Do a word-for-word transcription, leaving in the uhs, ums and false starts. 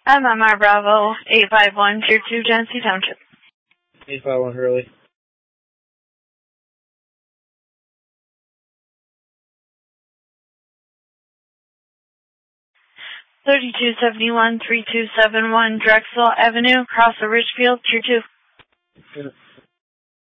M M R Bravo eight five one, Tier two, Genesee Township. eight five one Hurley. thirty-two seventy-one, three two seven one Drexel Avenue, Cross of Richfield, Tier two. Yeah.